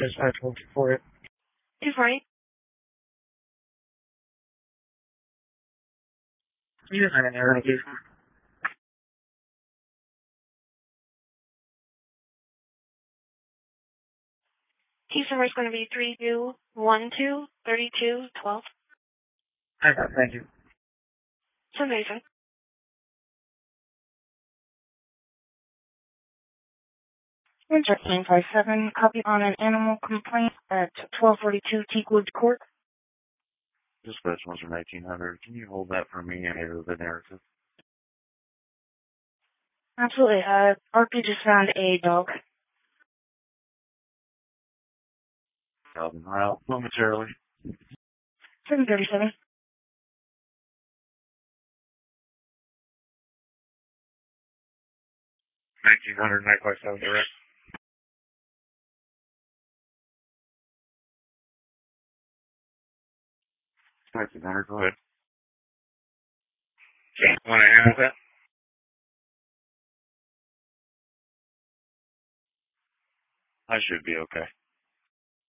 dispatch will for it. 248. You just had an error, please. Case number is going to be 3212-3212. I got it, thank you. It's amazing. Winter 957, copy on an animal complaint at 1242 Teakwood Court. Dispatch 1900. Can you hold that for me and hear the narrative? Absolutely. RP just found a dog. Dog and route momentarily. 737. 1900, 957 direct. 1900, go ahead. Okay, want to handle that? I should be okay.